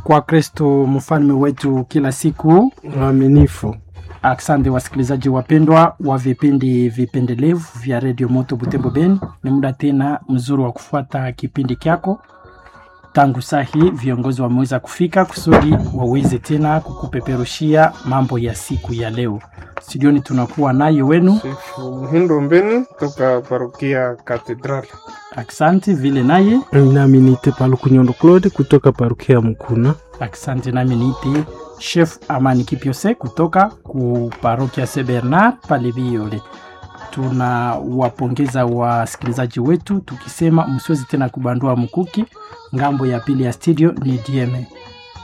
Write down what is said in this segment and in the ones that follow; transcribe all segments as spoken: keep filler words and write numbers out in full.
kwa Kristo mfalme wetu kila siku mwaminifu. Asante wasikilizaji wapendwa wa vipindi vipendelevu vya Radio Moto Butembo Beni. Ni muda tena mzuri wa kufuata kipindi kyako. Tangu sahi viongozi wameweza kufika kusudi waweze tena kukupeperushia mambo ya siku ya leo. Studioni tunakuwa naye wenu Sifu Muhindo Mbeni toka parokia Katedrali. Asante vile naye nami niite Palukunyondo Claude kutoka parokia Mukuna. Asante nami niite Chef Amani Kipiose kutoka ku parokia Saint Bernard pale Biole. Tuna wapongeza wasikilizaji wetu tukisema msiwezi tena kubandua mkuki. Ngambo ya pili ya studio ni D M A.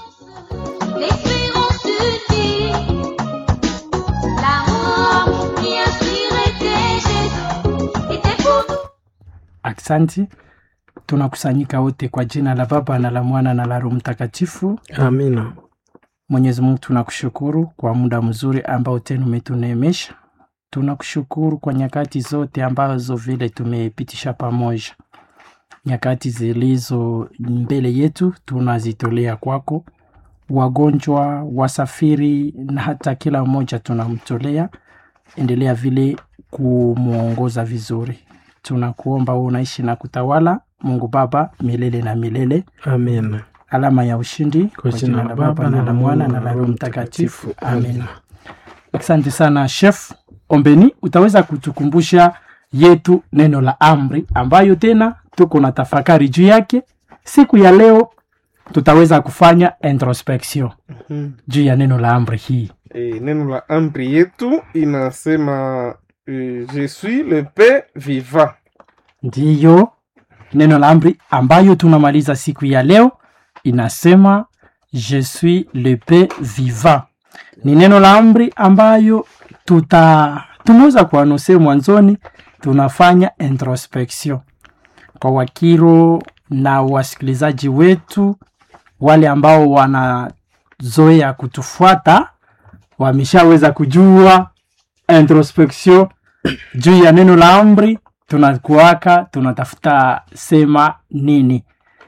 Asante. Tunakusanyika wote kwa jina la Baba na la Mwana na la Roho Mtakatifu. Amina. Mwenyezi Mungu tunakushukuru kwa muda mzuri ambao tena umetuneemesha. Tunakushukuru kwa nyakati zote ambazo vile tumepitisha pamoja. Nyakati zilizo mbele yetu tunazitolea kwako. Wagonjwa, wasafiri na hata kila mmoja tunamtolea. Endelea vile kumuongoza vizuri. Tunakuomba unaishi na kutawala Mungu Baba milele na milele. Amen. Alama ya ushindi kwa jina la Baba na la Mwana na la Roho Mtakatifu. Amen. Asante sana Chef Ombeni, utaweza kutukumbusha yetu neno la amri ambayo tena tuko na tafakari juu yake. Siku ya leo tutaweza kufanya introspection mm-hmm. juu ya neno la amri hii. E, neno la amri yetu inasema e, je suis le pain vivant. Ndiyo neno la amri ambayo tunamaliza siku ya leo inasema je suis le pain vivant. Ni neno la amri ambayo tuta tumeweza kuanose mwanzoni. Tunafanya introspection kwa wakiro na wasikilizaji wetu wale ambao wanazoea kutufuata wameshaweza kujua introspection juu ya neno la amri. Tunakuaka tunatafuta sema nini,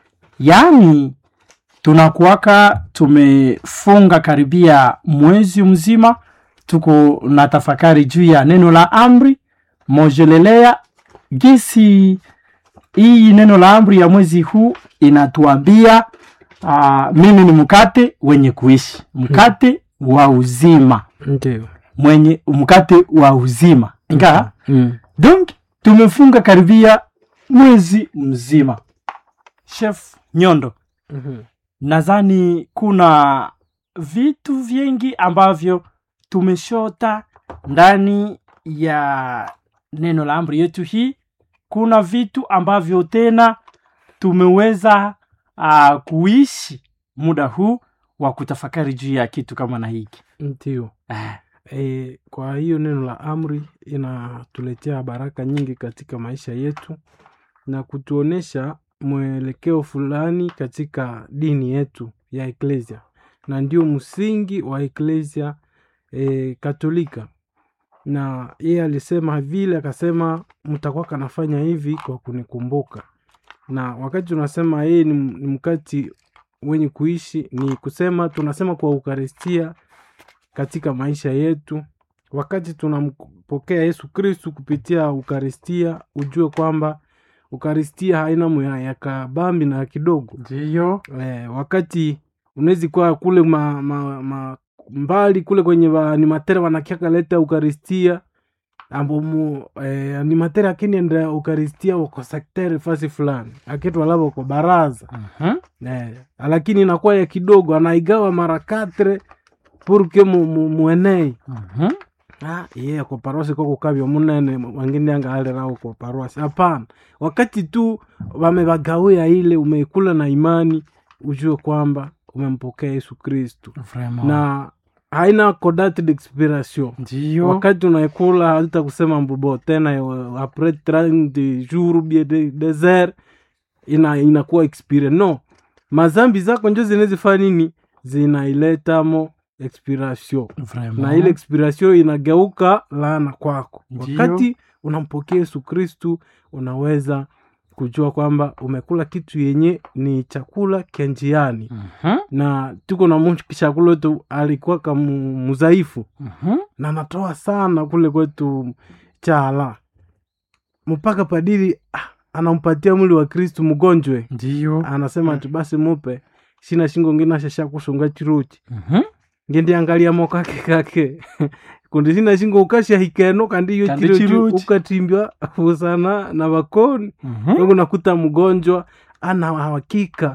yani tunakuaka tumefunga karibia mwezi mzima tuko na tafakari juu ya neno la amri. Mojelelea gisi hii neno la amri ya mwezi huu inatuambia uh, mimi ni mkate wenye kuishi, mkate hmm. wa uzima. Ndiyo. Mwenye mkate wa uzima. Inga? Mm. Donc tumefunga karibia mwezi mzima. Chef Nyondo. Mhm. Nadhani kuna vitu vingi ambavyo tumeshota ndani ya neno la amri yetu hii. Kuna vitu ambavyo tena tumeweza uh, kuishi muda huu wa kutafakari juu ya kitu kama na hiki. Ndiyo. Ah. E, kwa hiyo neno la amri inatuletea baraka nyingi katika maisha yetu na kutuonesha mwelekeo fulani katika dini yetu ya Eklesia, na ndio msingi wa Eklesia e, Katolika. Na yeye alisema vile, akasema mtakuwa kanafanya hivi kwa kunikumbuka. Na wakati tunasema yeye ni, ni mkati wenye kuishi, ni kusema tunasema kwa Eukaristia katika maisha yetu. Wakati tunampokea Yesu Kristu kupitia Eukaristia, ujue kwamba Eukaristia haina moya ya kabambi na kidogo. Ndiyo. E, wakati unawezi kwa kule ma, ma, ma, mbali kule kwenye animatere wanakiaka leta Eukaristia ambo mu e, animatere akini enda Eukaristia wako sektere fasi fulani akitu walabo kwa baraza. Uh-huh. E, lakini inakuwa ya kidogo, anaigawa mara katre purke mu, mu, muenei. Uh-huh. Ah, yeah, kwa parosi kwa kukabio munene wangine anga hale rao kwa parosi. Hapana, wakati tu wamebagawia ile umeikula na imani, ujue kwamba umempokea Yesu Kristu. Vraiment. Na haina date d'expiration. Ndiyo. Wakati unaikula hata kusema mbubo tena après trente jours bien de désert ina inakuwa expire. No. Mazambi zako njo zinezifanya nini? Zinaileta mo expiration. Vraiment. Na ile expiration inageuka laana kwako. Ndiyo. Wakati unampokea Yesu Kristu unaweza kujua kwamba umekula kitu yenye ni chakula kenjiani. Mhm. Na tuko na mtu chakula tu alikuwa kama mzaifu. Mhm. Na natoa sana kule kwetu chala. Mpaka padiri ah, anampatia mwili wa Kristo mgonjwe. Ndiyo. Anasema ati basi mupe. Sina shingo ngina shasha kusunga chiruchi. Mhm. Ngendi angalia mokake kake. Kundi sina shingo ukasha hikeno kandi yo Kandi chiruchi chiruchi. ukatimbwa usana na bakoni. Mhm. Mungu nakuta mgonjwa ana hakika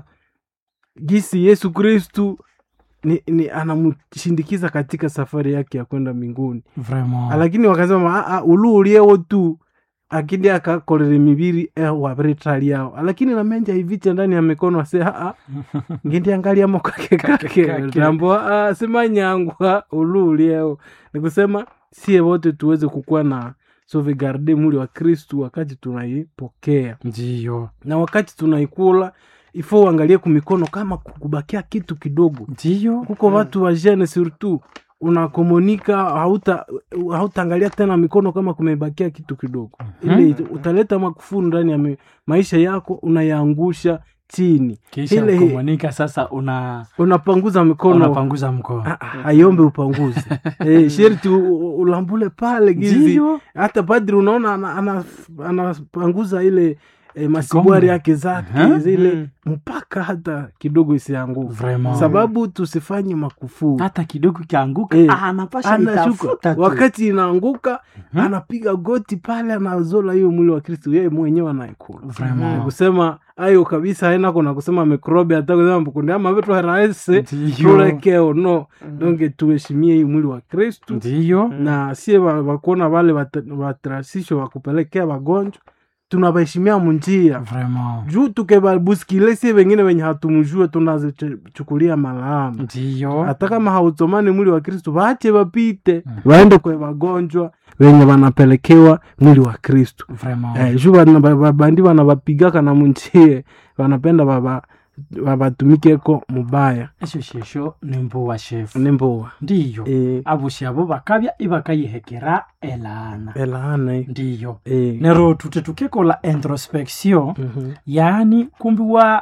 gisi Yesu Kristu ni, ni anamshindikiza katika safari yake ya kwenda mbinguni. Vraiment. Lakini wakasema a a ulu uliewo tu akindi akakolere mibiri eh wabretali yao. Lakini na menja hiviche ndani ya mikono ase a a ngendi angalia mokake kake rambo a sema nyangwa ulu uliewo. Nikusema sie wote tuweze kukua na sauvegarde mwili wa Kristu wakati tunaipokea. Ndiyo. Na wakati tunaikula ifo uangalie kumikono kama kukubakia kitu kidogo. Ndiyo. Kuko watu wa jeune surtout unakomunika hauta hautaangalia tena mikono kama kumebakia kitu kidogo. Mhm. Ile utaleta makufuru ndani ya me- maisha yako unayaangusha chini. Kisha Ile kumonika sasa una unapanguza mikono. unapanguza mkono. Ah, ah, ayombe upanguze. Eh, sherti u- u- ulambule pale gizi. Ndiyo. Hata padri unaona anapanguza ana, ana anapanguza ile e, masibwari Kikombe. yake zake Aha. zile Mm. mpaka hata kidogo isianguke. Vraiment. Sababu tusifanye makufuru. Hata kidogo kianguka Eh, ah, anapasha Anashuka itafuta tu. wakati inaanguka Mhm. anapiga goti pale anazola hiyo mwili wa Kristo yeye mwenyewe anaikula. Vraiment. Ni kusema ayo kabisa haina kuna kusema mikrobi hata kusema mkundi ama vitu haraese Ndiyo. tulekeo no. Donge tuheshimie hii mwili wa Kristo. Ndiyo. Na sie wakuona wale watrasisho wakupelekea wagonjwa tunabaheshimia munjia. Vraiment. Juu tukebabuskile sie wengine wenye hatumujue tunazichukulia malaama. Ndiyo. Hata kama hautomani mwili wa Kristo waache wapite Mm. waende kwa wagonjwa wenye wanapelekewa mwili wa Kristo. Vraiment. Eh, juu wana- ba- ba- bandi wanabapigaka na munjie wanapenda baba babatumikeko mubaya Esho shesho ni mbuwa shefu. nimbowa. Ndiyo. Eh, Abushi abo bakabya ibakayihekera elana. elana eh. Ndiyo. Eh. Nero tute tukekola introspection, Mhm. yani kumbi wa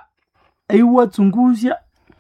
iwatsunguzya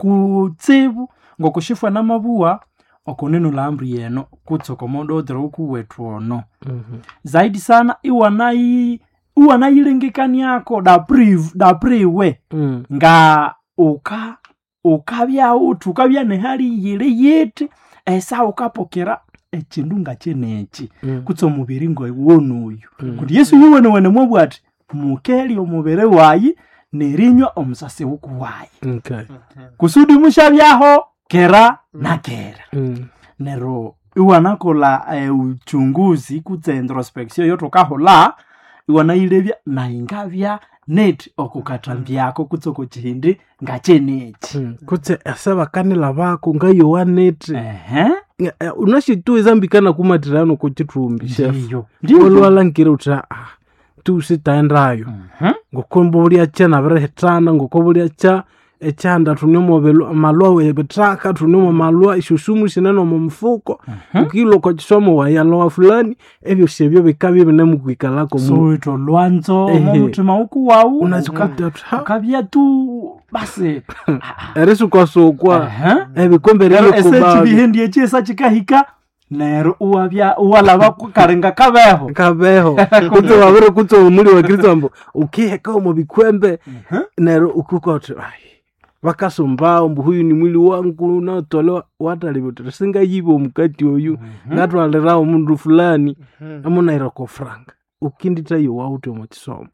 kutsebu ngokushifwa namabuwa okoneno la amri yeno kutsokomodo odro kuwetu ono. Mhm. Zaidi sana iwanai iwanayilengekani yako da priv da priwe Mm. nga uka ukabya utu ukabya nehali yile yete esa ukapokera echindu nga chenechi Mm. kutso mubiri ngo wonuyu Mm. kuti Yesu yuwene wene mwabwati mukeli omubere wayi nerinywa omusasi wukuwayi Okay. kusudi mushabyaho kera na kera. Mm. Nero iwanakola eh, uchunguzi kutse introspection yotokahola iwanayilebya naingabya net okukatambyako kutsoko chindi ngachenechi. Mm. Kutse asaba kanila bako ngayo wanete Ehe. unashitu ezambikana kumatirano kuchitumbi chef Ndiyo. Ndiyo. olwalankire uta ah, tu sitaendayo Mhm. ngokombo bulya cha nabirehetana ngoko bulya cha echanda tunimo malwa webetraka tunimo malwa ishushumu shineno mu mfuko ukilo kwa chisomo wa yalowa fulani ebyo shebyo bikabye binemu kwikalako mu So ito lwanzo Ehe. momutima uku wau unazikata ukabya tu basi eresu kwa sokwa Ehe. ebikombe Nero rero ese kuba chibihendi echiesa chikahika nero uwabya uwalaba kukarenga kabeho. kabeho kutse wabere kutse umuli wa Kristo ambo ukiheka mu bikwembe Mhm. nero ukukote ai wakasomba mbu huyu ni mwili wangu unaotolewa watalibotera singa yibo mukati oyu ngatwalira omundu fulani amuna irako franga ukindita yo wauto mu kisomo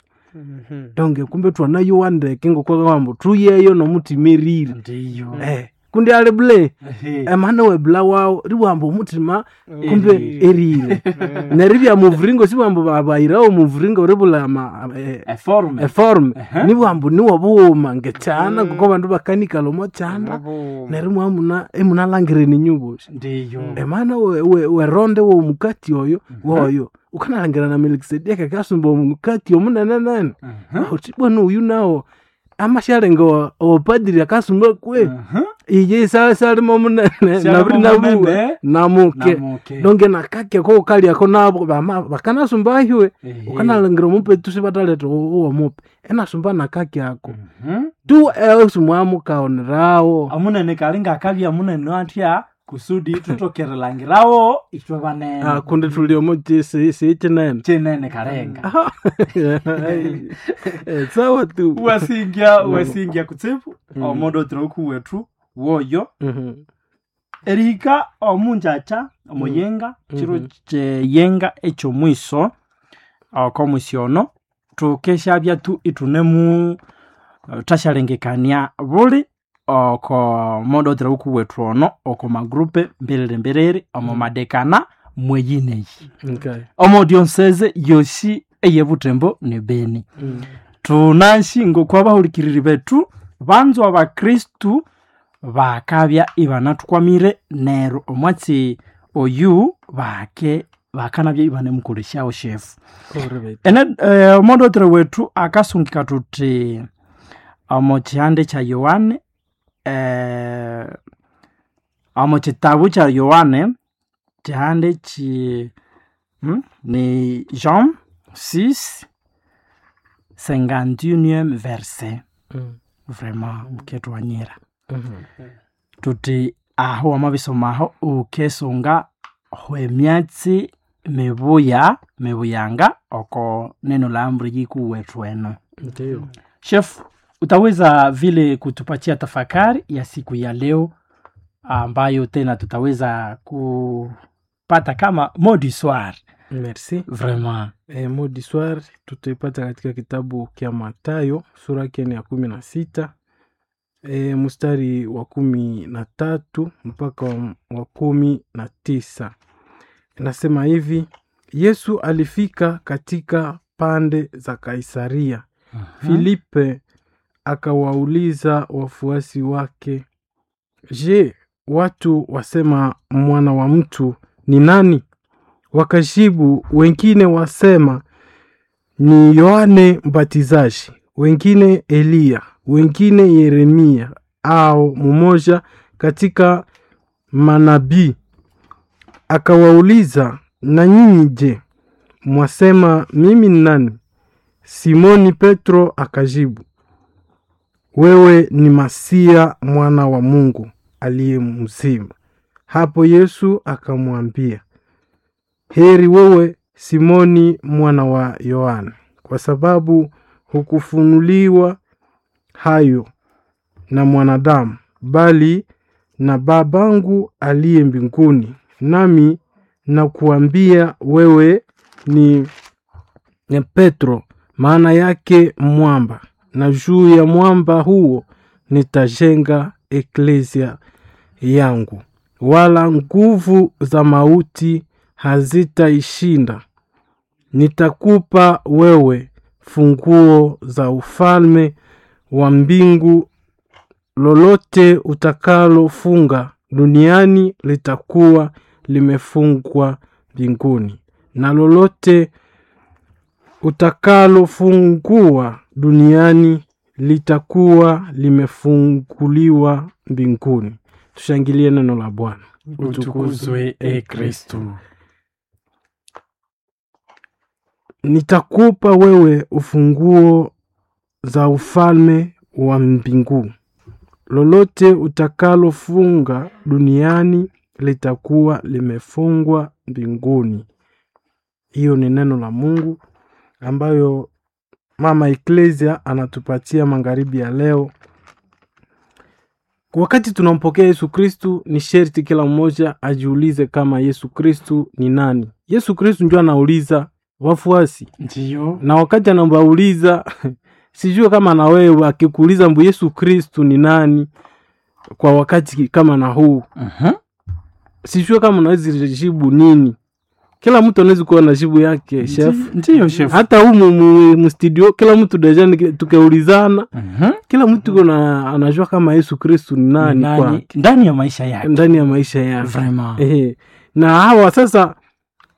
donge kumbe twana wandeke ngokwa kwambo tuyeyo nomutimerire Ndiyo. eh kundi ale ble Ehe. emana we bla wao riwambo umutima kumbe Erire. erire neribya muvuringo sibambo babayirawo muvuringo ribula ma eh, Eforme. eforme Ehe. nibwambo niwo buma ngechana kuko bandu bakanika lomo chanda nerimwe amuna emuna langire ni nyuboshi Ndiyo. emana we, we, we ronde wo mukati oyo woyo ukanalangira na Melkisedeki kasumba mukati omunene nene Mhm. uti bwana uyu nawo amashalengo opadiri akasumba kwe Mhm. ije sasa limo munene naburi nabu namuke donge nakake ko kali yako nabo bama bakana sumbahiwe ukanalengira mupe tusibataleta uwo mupe ena sumba nakake yako tu eusumwamu kaonerawo amunene kalinga akabya munene atya kusudi tutokerelangirawo itwe banene ah kunde tulio moje se se chenene chenene karenga sawa tu wasingia wasingia kutsipu omodo troku wetu woyo mhm erika omunjacha omoyenga chiro che yenga echo mwiso ako mwisiono tukesha byatu itunemu tashalengekania buli oko modo troku wetu ono oko magrupe mbelere mbelere omo madekana mweyine okay omo dionseze yoshi eyebutembo ne Beni mm. tunashingo kwa bahulikiriri betu banzo abakristu bakabya ibana tukwamire nero omwatsi oyu bake bakanabya ibane mukoleshawo chef ene uh, modo tre wetu akasungika tuti omo chande cha Yohane eh omo chitabu cha Yohane chande chi hmm? ni Jean six cinquante et unième verset mm. vraiment mketu wanyera mhm tuti aho amabisomaho ukesonga hwemyatsi mebuya mebuyanga oko neno la amri jiku wetu eno ndio chef utaweza vile kutupatia tafakari ya siku ya leo ambayo tena tutaweza kupata kama modi soir merci vraiment eh modi soir tutaipata katika kitabu kia Mathayo sura yake ya kumi na sita e, mstari wa kumi na tatu mpaka wa kumi na tisa. Nasema hivi: Yesu alifika katika pande za Kaisaria. uh-huh. Filipe akawauliza wafuasi wake, je, watu wasema mwana wa mtu ni nani? Wakajibu, wengine wasema ni Yohane Mbatizaji, wengine Elia, wengine Yeremia au mmoja katika manabii. Akawauliza, na nyinyi je, mwasema mimi ni nani? Simoni Petro akajibu, wewe ni Masia, mwana wa Mungu aliye mzima. Hapo Yesu akamwambia, heri wewe Simoni mwana wa Yohana, kwa sababu hukufunuliwa hayo na mwanadamu, bali na Babangu aliye mbinguni. Nami nakuambia wewe ni Petro, maana yake mwamba, na juu ya mwamba huo nitajenga eklesia yangu, wala nguvu za mauti hazitaishinda. Nitakupa wewe funguo za ufalme wa mbingu. Lolote utakalofunga duniani litakuwa limefungwa mbinguni, na lolote utakalofungua duniani litakuwa limefunguliwa mbinguni. Tushangilie neno la Bwana. Utukuzwe e Kristo. Nitakupa wewe ufunguo za ufalme wa mbingu. Lolote utakalofunga duniani litakuwa limefungwa mbinguni. Hiyo ni neno la Mungu ambayo mama Eklesia anatupatia magharibi ya leo. Wakati tunampokea Yesu Kristu, ni sherti kila mmoja ajiulize kama Yesu Kristu ni nani. Yesu Kristu ndio anauliza wafuasi. Ndio. Na wakati anambauliza sijui kama na wewe akikuuliza mbu Yesu Kristu ni nani kwa wakati kama na huu. Mhm. Sijui kama unaweza kujibu nini. Kila mtu anaweza kuwa na jibu yake, chef. Ndio chef. Hata humu mu studio kila mtu deja tukeulizana. Mhm. Kila mtu kuna anajua kama Yesu Kristu ni nani, nani kwa ndani ya maisha yake. Ndani ya maisha yake. Vraiment. Eh. Na hawa sasa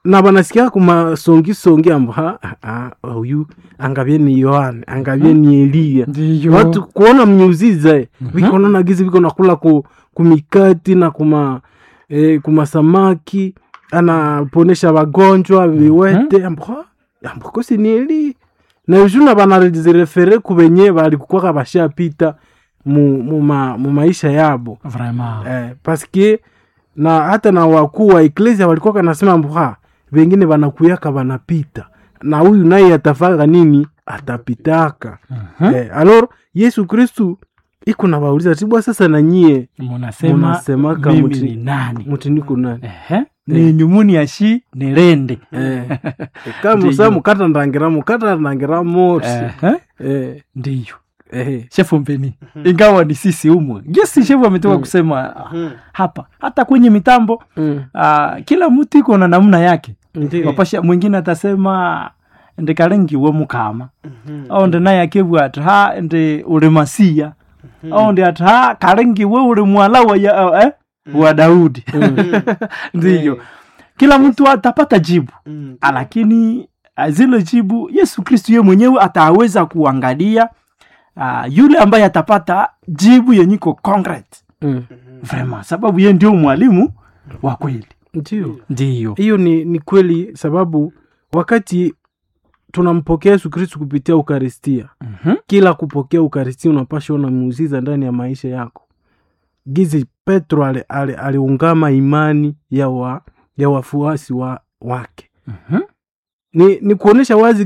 na banasikia kuma songi songi amba ah huyu angabye ni Yohane, angabye ni Elia. Ndiyo. Watu kuona mnyuziza Mhm. biko naona gizi biko nakula ku kumikati na kuma eh, kuma samaki anaponesha wagonjwa viwete amba amba kosi ni Elia. Na yujuna banarezerefere kubenye bali kukwaka bashapita mu mu, ma, mu maisha yabo. Vraiment. Eh, paske na hata na wakuu wa eklesia walikuwa kanasema mbwa wengine wanakuyaka wanapita na huyu naye atafaka nini atapitaka. Mhm. Eh, alors Yesu Kristu iko na wauliza tibwa sasa na nyie Munasema munasemaka mimi muti- ni nani? muti niko nani? Ehe. Ni nyumuni ya shi nilende. Eh, kama Ndiyo. musa mukata ndangira mukata ndangira mosi. Ehe. Eh, Ndiyo. eh, Shefu Mpeni. Ingawa ni sisi umwe. Yes, shefu ametoka kusema Mhm. hapa. Hata kwenye mitambo mm, ah, kila mtu iko na namna yake. ndiyo. Wapasha mwingine atasema ndikalengi we mukama. Mhm. Au ndi naye akebwa ati ha ndi uri masia. Au ndi ati ha kalengi we uri mwala wa ya, eh? wa Daudi. Ndiyo. Kila mtu atapata jibu. Mhm. Lakini ah, zile jibu Yesu Kristo yeye mwenyewe ataweza kuangalia uh, yule ambaye atapata jibu yenye iko concrete. Mm, Vraiment sababu yeye ndio mwalimu wa kweli. ndiyo. Ndiyo. Hiyo ni, ni kweli sababu wakati tunampokea Yesu Kristo kupitia Ukaristia, Mhm. kila kupokea Ukaristia unapasha ona muujiza ndani ya maisha yako. Gizi Petro ali- ali- aliungama imani ya wa, ya wafuasi wa, wake. Mhm. Ni, ni kuonesha wazi